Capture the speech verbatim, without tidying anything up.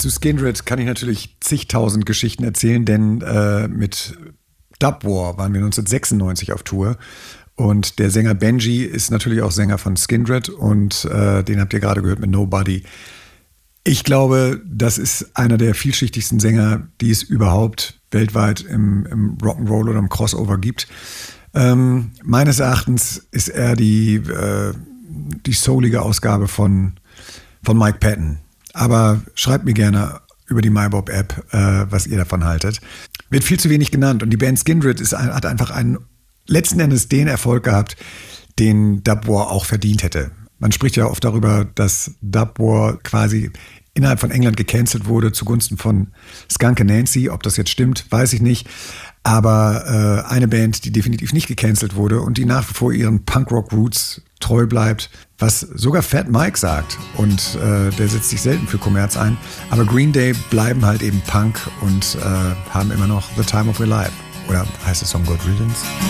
zu Skindred kann ich natürlich zigtausend Geschichten erzählen, denn äh, mit Dub War waren wir neunzehnhundertsechsundneunzig auf Tour. Und der Sänger Benji ist natürlich auch Sänger von Skindred und äh, den habt ihr gerade gehört mit Nobody. Ich glaube, das ist einer der vielschichtigsten Sänger, die es überhaupt weltweit im, im Rock'n'Roll oder im Crossover gibt. Ähm, meines Erachtens ist er die, äh, die soulige Ausgabe von, von Mike Patton. Aber schreibt mir gerne über die MyBob-App, äh, was ihr davon haltet. Wird viel zu wenig genannt und die Band Skindred ist, hat einfach einen letzten Endes den Erfolg gehabt, den Dub War auch verdient hätte. Man spricht ja oft darüber, dass Dub War quasi innerhalb von England gecancelt wurde zugunsten von Skunk Anansie. Ob das jetzt stimmt, weiß ich nicht. Aber äh, eine Band, die definitiv nicht gecancelt wurde und die nach wie vor ihren Punkrock-Roots treu bleibt, was sogar Fat Mike sagt. Und äh, der setzt sich selten für Kommerz ein. Aber Green Day bleiben halt eben Punk und äh, haben immer noch The Time of Their Life. Oder heißt der Song God Riddance?